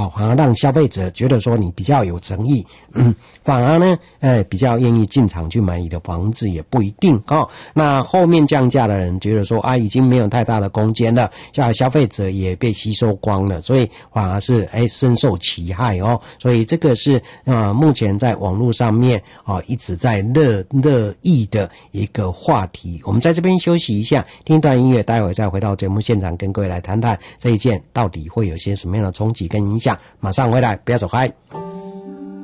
反而让消费者觉得说你比较有诚意，反而呢比较愿意进场去买你的房子也不一定那后面降价的人觉得说已经没有太大的空间了，消费者也被吸收光了，所以反而是深受其害所以这个是目前在网络上面一直在热议的一个话题。我们在这边休息一下，听一段音乐，待会再回到节目现场跟各位来谈谈这一件到底会有些什么样的冲击跟影响。马上回来，不要走开。